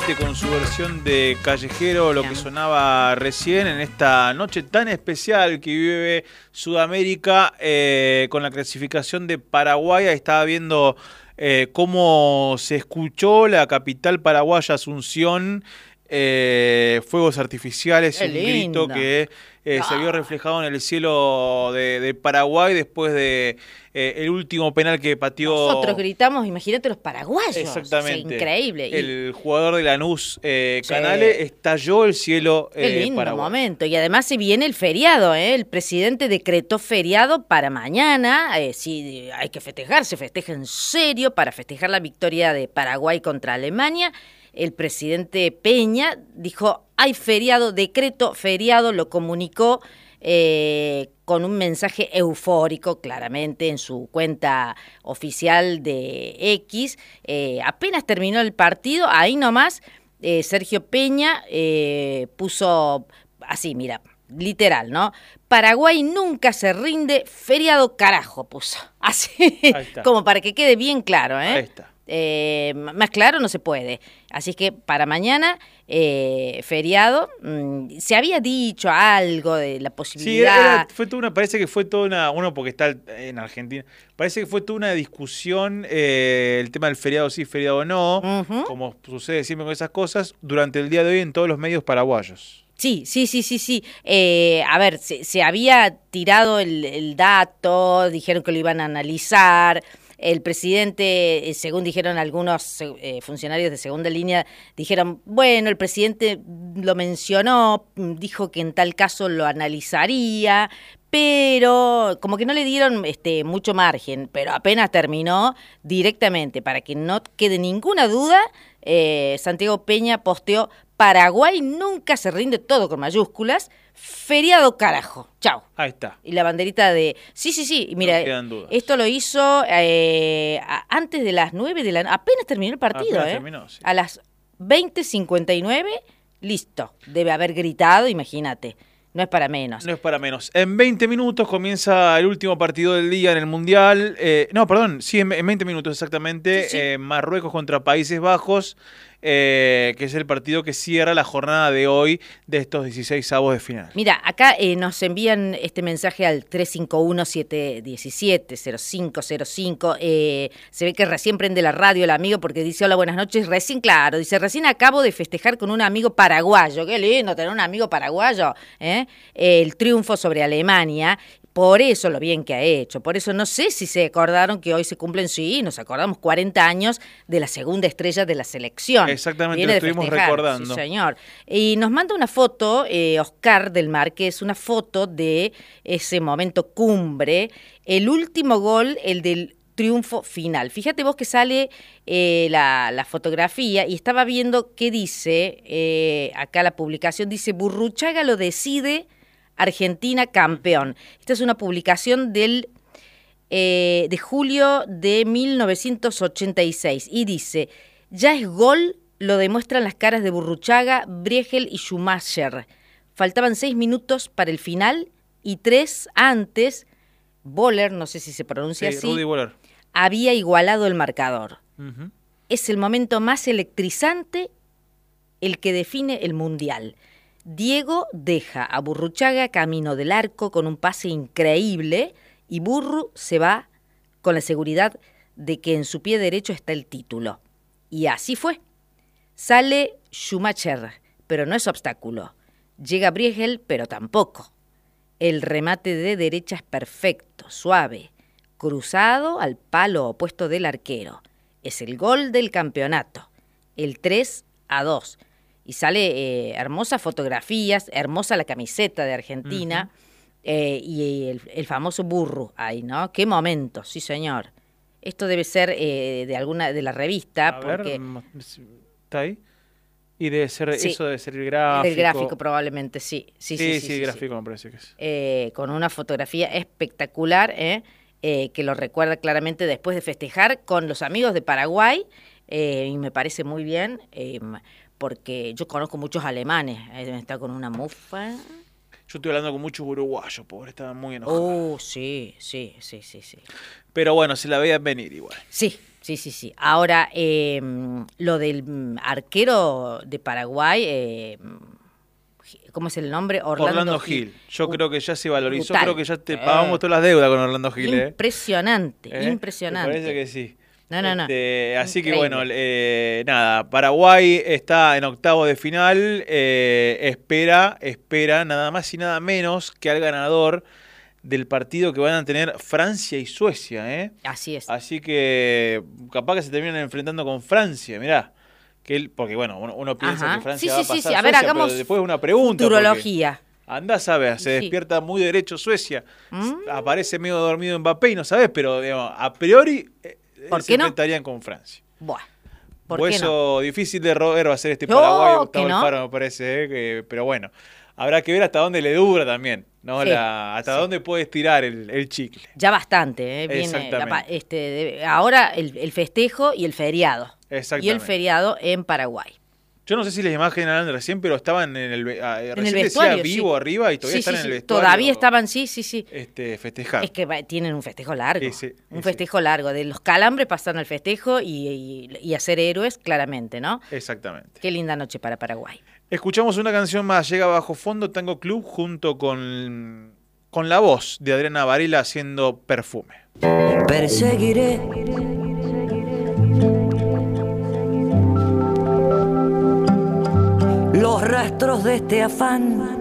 nuevamente con su versión de Callejero, lo que sonaba recién en esta noche tan especial que vive Sudamérica con la clasificación de Paraguay. Ahí estaba viendo cómo se escuchó la capital paraguaya, Asunción, fuegos artificiales, un grito que se vio reflejado en el cielo de Paraguay después de el último penal que pateó. Nosotros gritamos, imagínate los paraguayos. Exactamente. O sea, increíble. El jugador de Lanús, Canales, estalló el cielo. Qué lindo Paraguay. momento. Y además se viene el feriado, ¿eh? El presidente decretó feriado para mañana. Sí, hay que festejar, se festeja en serio para festejar la victoria de Paraguay contra Alemania. El presidente Peña dijo, hay feriado, decreto feriado, lo comunicó con un mensaje eufórico, claramente, en su cuenta oficial de X. Apenas terminó el partido, ahí nomás, Sergio Peña puso así, mira, literal, ¿no? Paraguay nunca se rinde, feriado carajo, puso. Así, como para que quede bien claro, ¿eh? Ahí está. Más claro no se puede. Así que para mañana, feriado, se había dicho algo de la posibilidad. Sí, fue toda una, parece que fue toda uno porque está en Argentina, parece que fue toda una discusión, el tema del feriado sí, feriado no, como sucede siempre con esas cosas, durante el día de hoy en todos los medios paraguayos. Sí. A ver, se había tirado el dato, dijeron que lo iban a analizar. El presidente, según dijeron algunos funcionarios de segunda línea, dijeron, bueno, el presidente lo mencionó, dijo que en tal caso lo analizaría, pero como que no le dieron mucho margen, pero apenas terminó directamente, para que no quede ninguna duda, Santiago Peña posteó, Paraguay nunca se rinde, todo con mayúsculas, feriado carajo, chau. Ahí está. Y la banderita de... Sí, y mira, no esto lo hizo antes de las 9 de la noche, apenas terminó el partido, terminó, sí. A las 20:59, listo, debe haber gritado, imagínate. No es para menos. No es para menos. En 20 minutos comienza el último partido del día en el Mundial. En 20 minutos exactamente. Sí. Marruecos contra Países Bajos, que es el partido que cierra la jornada de hoy de estos 16avos de final. Mira, acá nos envían este mensaje al 351-717-0505. Se ve que recién prende la radio el amigo porque dice, hola, buenas noches. Recién acabo de festejar con un amigo paraguayo. Qué lindo tener un amigo paraguayo, el triunfo sobre Alemania. Por eso lo bien que ha hecho, por eso no sé si se acordaron que hoy se cumplen, sí, nos acordamos 40 años de la segunda estrella de la selección. Exactamente, lo estuvimos recordando. Sí, señor. Y nos manda una foto, Oscar del Marqués, una foto de ese momento cumbre, el último gol, el del triunfo final. Fíjate vos que sale la fotografía y estaba viendo qué dice, acá la publicación dice, Burruchaga lo decide, Argentina campeón. Esta es una publicación de julio de 1986 y dice, ya es gol, lo demuestran las caras de Burruchaga, Briegel y Schumacher. Faltaban 6 minutos para el final y 3 antes, Boller, no sé si se pronuncia así, Rudy Boller, había igualado el marcador. Es el momento más electrizante, el que define el Mundial. Diego deja a Burruchaga camino del arco con un pase increíble y Burru se va con la seguridad de que en su pie derecho está el título. Y así fue. Sale Schumacher, pero no es obstáculo. Llega Briegel, pero tampoco. El remate de derecha es perfecto, suave, cruzado al palo opuesto del arquero. Es el gol del campeonato, el 3-2. Y sale hermosas fotografías, hermosa la camiseta de Argentina y el famoso Burru ahí, ¿no? Qué momento, sí señor. Esto debe ser de alguna de la revista. A ver, ¿está ahí? Y debe ser, sí, eso debe ser el gráfico. Del gráfico probablemente, sí. Sí, el gráfico me parece que es. Con una fotografía espectacular, que lo recuerda claramente después de festejar con los amigos de Paraguay, y me parece muy bien, porque yo conozco muchos alemanes, está con una mufa. Yo estoy hablando con muchos uruguayos, pobre, estaban muy enojados. Sí. Pero bueno, se la veían venir igual. Sí, Sí. Ahora, lo del arquero de Paraguay, ¿cómo es el nombre? Orlando Gil. Yo creo que ya se valorizó, brutal. creo que ya te pagamos todas las deudas con Orlando Gil. Impresionante. Me parece que sí. No. Así que Increíble. bueno, nada, Paraguay está en octavos de final, espera nada más y nada menos que al ganador del partido que van a tener Francia y Suecia, ¿eh? Así es. Así que capaz que se terminan enfrentando con Francia, mirá. Porque bueno, uno piensa que Francia va a pasar A ver, Suecia, hagamos pero después una pregunta. futurología. Andás a ver, se despierta muy derecho Suecia, aparece medio dormido Mbappé y no sabés, pero digamos, a priori ¿Por se qué no? enfrentarían con Francia. Buah. ¿Por qué no? Hueso difícil de roer va a ser este Paraguay, No, Gustavo que no. Alfaro me parece, pero bueno, habrá que ver hasta dónde le dura también, ¿no? Sí, Hasta dónde puede estirar el chicle. Ya bastante, ¿eh? Viene ahora el festejo y el feriado. Exactamente. Y el feriado en Paraguay. Yo no sé si les imaginan hablan recién, pero estaban en el vestuario, decía vivo arriba y todavía están en el vestuario. Todavía estaban, sí. Festejando. Es que tienen un festejo largo. Un festejo sí. largo. De los calambres pasan al festejo y a ser héroes, claramente, ¿no? Exactamente. Qué linda noche para Paraguay. Escuchamos una canción más, llega Bajo Fondo Tango Club, junto con la voz de Adriana Varela haciendo Perfume. Perseguiré los rastros de este afán